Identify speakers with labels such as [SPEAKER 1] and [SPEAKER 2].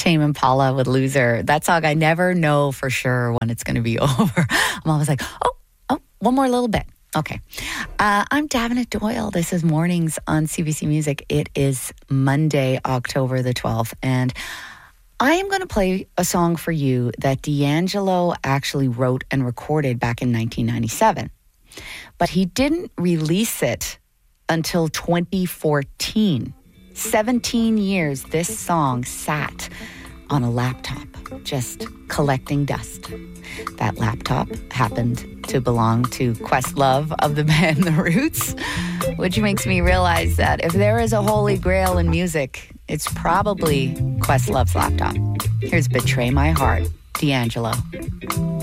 [SPEAKER 1] Tame Impala with Loser. That song, I never know for sure when it's going to be over. I'm always like, oh, one more little bit. Okay. I'm Davenant Doyle. This is Mornings on CBC Music. It is Monday, October the 12th, and I am going to play a song for you that D'Angelo actually wrote and recorded back in 1997. But he didn't release it until 2014. 17 years this song sat on a laptop, just collecting dust. That laptop happened to belong to Questlove of the band The Roots, which makes me realize that if there is a holy grail in music, it's probably Questlove's laptop. Here's Betray My Heart, D'Angelo.